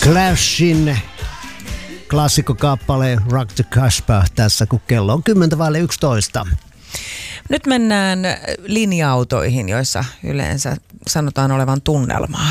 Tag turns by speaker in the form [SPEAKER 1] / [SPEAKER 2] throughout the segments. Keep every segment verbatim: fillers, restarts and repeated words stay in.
[SPEAKER 1] Clashin klassikkokappale Rock the Casbah tässä, kun kello on kymmenen vaille yksitoista.
[SPEAKER 2] Nyt mennään linja-autoihin, joissa yleensä sanotaan olevan tunnelmaa.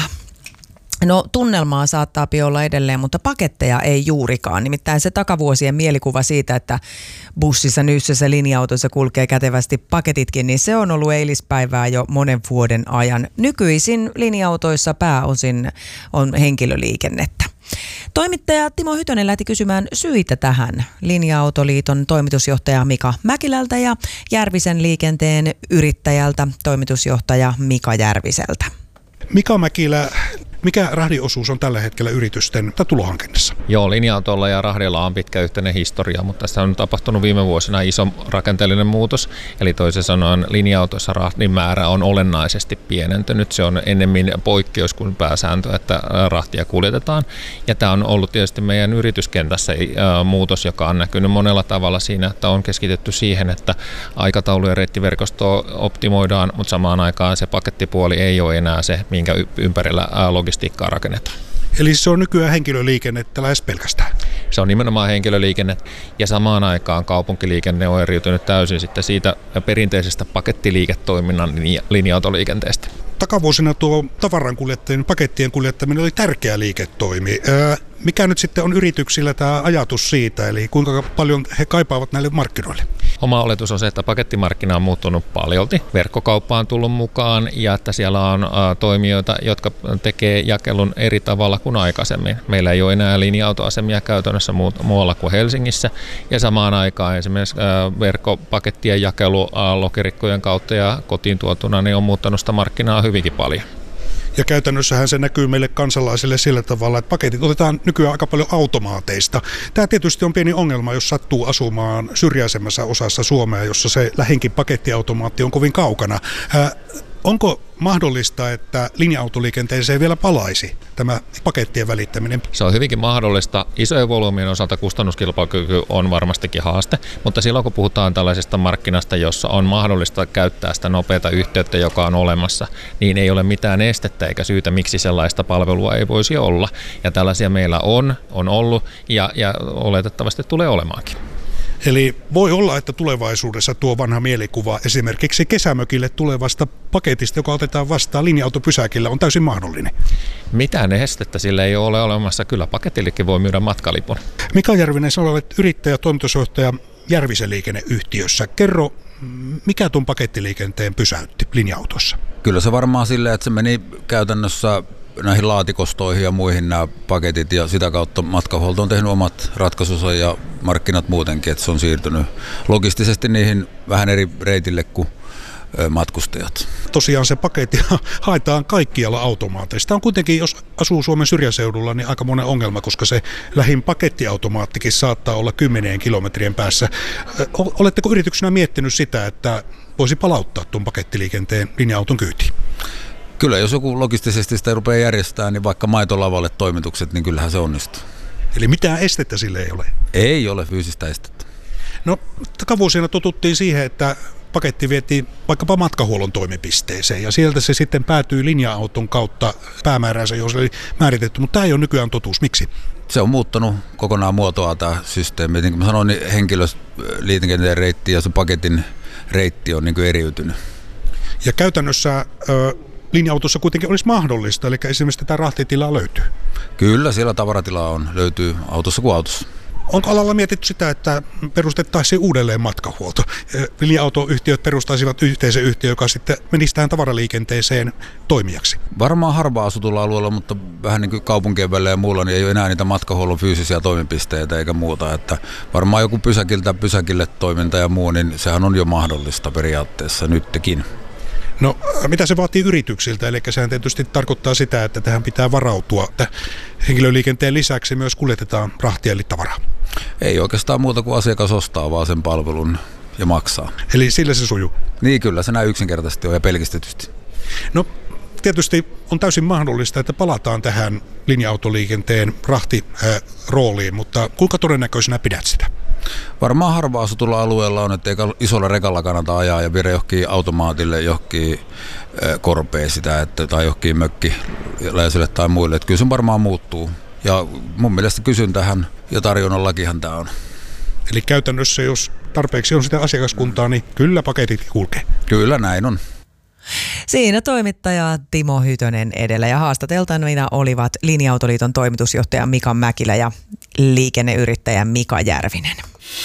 [SPEAKER 2] No tunnelmaa saattaa olla edelleen, mutta paketteja ei juurikaan. Nimittäin se takavuosien mielikuva siitä, että bussissa, nyssässä, linja-autossa kulkee kätevästi paketitkin, niin se on ollut eilispäivää jo monen vuoden ajan. Nykyisin linja-autoissa pääosin on henkilöliikennettä. Toimittaja Timo Hytönen lähti kysymään syitä tähän Linja-autoliiton toimitusjohtaja Mika Mäkilältä ja Järvisen liikenteen yrittäjältä toimitusjohtaja Mika Järviseltä.
[SPEAKER 3] Mika Mäkilä, mikä rahdiosuus on tällä hetkellä yritysten tulohankinnassa?
[SPEAKER 4] Joo, linja-autolla ja rahdilla on pitkä yhteinen historia, mutta tässä on tapahtunut viime vuosina iso rakenteellinen muutos. Eli toisin sanoen linja-autoissa rahdin määrä on olennaisesti pienentynyt. Se on ennemmin poikkeus kuin pääsääntö, että rahtia kuljetetaan. Ja tämä on ollut tietysti meidän yrityskentässä muutos, joka on näkynyt monella tavalla siinä, että on keskitetty siihen, että aikataulu- ja reittiverkostoa optimoidaan, mutta samaan aikaan se pakettipuoli ei ole enää se, minkä ympärillä logistiikkaa rakennetaan.
[SPEAKER 3] Eli se on nykyään henkilöliikennettä lähes pelkästään?
[SPEAKER 4] Se on nimenomaan henkilöliikenne ja samaan aikaan kaupunkiliikenne on eriytynyt täysin sitten siitä perinteisestä pakettiliiketoiminnan linja-autoliikenteestä.
[SPEAKER 3] Takavuosina tuo tavaran kuljettaminen, pakettien kuljettaminen oli tärkeä liiketoimi. Mikä nyt sitten on yrityksillä tämä ajatus siitä, eli kuinka paljon he kaipaavat näille markkinoille?
[SPEAKER 4] Oma oletus on se, että pakettimarkkina on muuttunut paljolti. Verkkokauppa on tullut mukaan ja että siellä on toimijoita, jotka tekee jakelun eri tavalla kuin aikaisemmin. Meillä ei ole enää linja-autoasemia käytännössä muualla kuin Helsingissä. Ja samaan aikaan esimerkiksi verkkopakettien jakelu lokerikkojen kautta ja kotiin tuotuna niin on muuttanut sitä markkinaa hyvinkin paljon.
[SPEAKER 3] Ja käytännössähän se näkyy meille kansalaisille sillä tavalla, että paketit otetaan nykyään aika paljon automaateista. Tämä tietysti on pieni ongelma, jos sattuu asumaan syrjäisemmässä osassa Suomea, jossa se lähinkin pakettiautomaatti on kovin kaukana. Ää, onko mahdollista, että linja-autoliikenteeseen vielä palaisi tämä pakettien välittäminen?
[SPEAKER 4] Se on hyvinkin mahdollista. Isojen volyymien osalta kustannuskilpailukyky on varmastikin haaste, mutta silloin kun puhutaan tällaisesta markkinasta, jossa on mahdollista käyttää sitä nopeata yhteyttä, joka on olemassa, niin ei ole mitään estettä eikä syytä, miksi sellaista palvelua ei voisi olla. Ja tällaisia meillä on, on ollut ja, ja oletettavasti tulee olemaankin.
[SPEAKER 3] Eli voi olla, että tulevaisuudessa tuo vanha mielikuva esimerkiksi kesämökille tulevasta paketista, joka otetaan vastaan linja-autopysäkillä, on täysin mahdollinen.
[SPEAKER 4] Mitään estettä sillä ei ole olemassa. Kyllä paketillekin voi myydä matkalipun.
[SPEAKER 3] Mika Järvinen, sinä olet yrittäjä, toimitusjohtaja Järvisen liikenneyhtiössä. Kerro, mikä tuon pakettiliikenteen pysäytti linja-autossa?
[SPEAKER 5] Kyllä se varmaan silleen, että se meni käytännössä näihin laatikostoihin ja muihin nämä paketit ja sitä kautta matkahuolto on tehnyt omat ratkaisunsa ja markkinat muutenkin, että se on siirtynyt logistisesti niihin vähän eri reitille kuin matkustajat.
[SPEAKER 3] Tosiaan se paketti haetaan kaikkialla automaateista. Tämä on kuitenkin, jos asuu Suomen syrjäseudulla, niin aika monen ongelma, koska se lähin pakettiautomaattikin saattaa olla kymmenien kilometrien päässä. Oletteko yrityksenä miettinyt sitä, että voisi palauttaa tuon pakettiliikenteen linja-auton kyytiin?
[SPEAKER 5] Kyllä, jos joku logistisesti sitä rupeaa järjestämään, niin vaikka maitolavalle toimitukset, niin kyllähän se onnistuu.
[SPEAKER 3] Eli mitään estettä sille ei ole?
[SPEAKER 5] Ei ole fyysistä estettä.
[SPEAKER 3] No, takavuosina totuttiin siihen, että paketti vietiin vaikkapa matkahuollon toimipisteeseen ja sieltä se sitten päätyy linja-auton kautta päämääränsä, jos oli määritetty, mutta tämä ei ole nykyään totuus. Miksi?
[SPEAKER 5] Se on muuttanut kokonaan muotoa tämä systeemi. Niin kuin mä sanoin, niin henkilöliikenteen reitti ja se paketin reitti on niin kuin eriytynyt.
[SPEAKER 3] Ja käytännössä Ö, linja-autossa kuitenkin olisi mahdollista, eli esimerkiksi tätä rahtitilaa löytyy.
[SPEAKER 5] Kyllä, siellä tavaratilaa on, löytyy autossa kuin autossa.
[SPEAKER 3] Onko alalla mietitty sitä, että perustettaisiin uudelleen matkahuolto? Linja-autoyhtiöt perustaisivat yhteisen yhtiön, joka sitten menisi tähän tavaraliikenteeseen toimijaksi?
[SPEAKER 5] Varmaan harva-asutulla alueella, mutta vähän niin kuin kaupunkien välillä ja muulla, niin ei ole enää niitä matkahuollon fyysisiä toimipisteitä eikä muuta. Että varmaan joku pysäkiltä pysäkille toiminta ja muu, niin sehän on jo mahdollista periaatteessa nytkin.
[SPEAKER 3] No, mitä se vaatii yrityksiltä? Eli sehän tietysti tarkoittaa sitä, että tähän pitää varautua, että henkilöliikenteen lisäksi myös kuljetetaan rahtia eli tavaraa.
[SPEAKER 5] Ei oikeastaan muuta kuin asiakas ostaa vaan sen palvelun ja maksaa.
[SPEAKER 3] Eli sillä se sujuu?
[SPEAKER 5] Niin kyllä, se näin yksinkertaisesti on ja pelkistetysti.
[SPEAKER 3] No, tietysti on täysin mahdollista, että palataan tähän linja-autoliikenteen rahtirooliin, mutta kuinka todennäköisenä pidät sitä?
[SPEAKER 5] Varmaan harva-asutulla alueella on, että eikä isolla rekalla kannata ajaa ja viedä johonkin automaatille, johonkin korpeen sitä, että, tai johonkin mökkiläisille tai muille. Että kyllä se varmaan muuttuu Ja mun mielestä kysyntähän ja tarjonnallakinhan tämä on.
[SPEAKER 3] Eli käytännössä, jos tarpeeksi on sitä asiakaskuntaa, niin kyllä paketit kulkee.
[SPEAKER 5] Kyllä näin on.
[SPEAKER 2] Siinä toimittaja Timo Hytönen edellä ja haastateltavina olivat Linja-Autoliiton toimitusjohtaja Mika Mäkilä ja liikenneyrittäjä Mika Järvinen.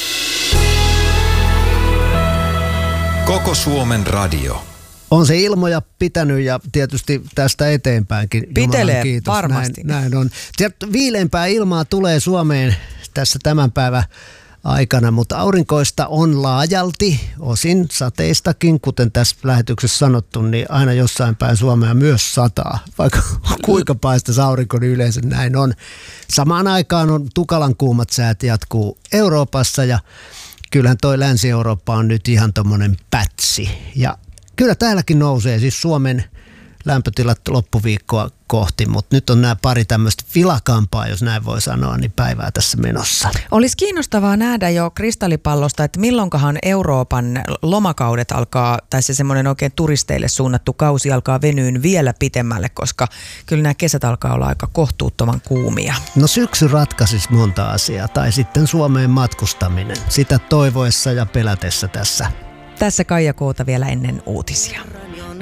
[SPEAKER 6] Koko Suomen radio.
[SPEAKER 1] On se ilmoja pitänyt ja tietysti tästä eteenpäinkin.
[SPEAKER 2] Pitelee
[SPEAKER 1] kiitos.
[SPEAKER 2] varmasti.
[SPEAKER 1] Näin, näin on. Viileämpää ilmaa tulee Suomeen tässä tämän päivän aikana, mutta aurinkoista on laajalti, osin sateistakin, kuten tässä lähetyksessä sanottu, niin aina jossain päin Suomea myös sataa, vaikka kuinka paistaisi aurinko, niin yleensä näin on. Samaan aikaan on tukalan kuumat säät jatkuu Euroopassa ja kyllähän toi Länsi-Eurooppa on nyt ihan tommonen pätsi ja kyllä täälläkin nousee siis Suomen lämpötilat loppuviikkoa kohti, mutta nyt on nämä pari tämmöistä vilakampaa, jos näin voi sanoa, niin päivää tässä menossa.
[SPEAKER 2] Olisi kiinnostavaa nähdä jo kristallipallosta, että milloinkahan Euroopan lomakaudet alkaa, tai se semmoinen oikein turisteille suunnattu kausi alkaa venyyn vielä pitemmälle, koska kyllä nämä kesät alkaa olla aika kohtuuttoman kuumia.
[SPEAKER 1] No syksy ratkaisisi monta asiaa, tai sitten Suomeen matkustaminen, sitä toivoessa ja pelätessä tässä.
[SPEAKER 2] Tässä Kaija Koota vielä ennen uutisia.